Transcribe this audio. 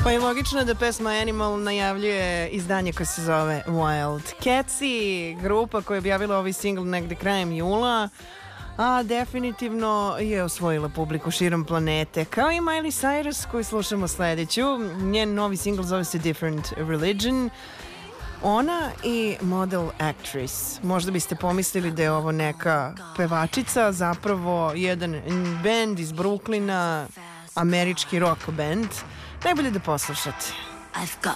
Pa je logično da pesma Animal najavljuje izdanje koje se zove Wild Catsi, grupa koja je objavila ovaj singl negde krajem jula, a definitivno je osvojila publiku širom planete, kao i Miley Cyrus koju slušamo sledeću. Njen novi singl zove se Different Religion. Ona i model actress. Možda biste pomislili da je ovo neka pevačica, zapravo jedan band iz Brooklyna, američki rock band. Najbolje da poslušate. I've got